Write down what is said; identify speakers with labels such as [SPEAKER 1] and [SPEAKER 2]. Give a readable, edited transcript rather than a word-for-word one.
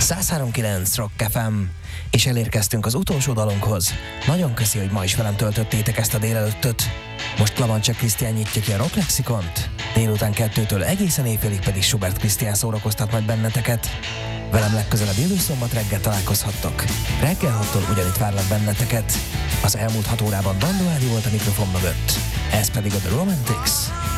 [SPEAKER 1] 103.9 Rock FM, és elérkeztünk az utolsó dalunkhoz. Nagyon köszi, hogy ma is velem töltöttétek ezt a délelőttöt. Most Lavancsek Krisztián nyitja ki a Rock Lexikont, délután 2-től egészen éjfélig pedig Schubert Krisztián szórakoztat majd benneteket. Velem legközelebb jövő szombat reggel találkozhattok. Reggel 6-tól ugyanitt várlak benneteket. Az elmúlt 6 órában Dandó Ádi volt a mikrofon mögött. Ez pedig a The Romantics.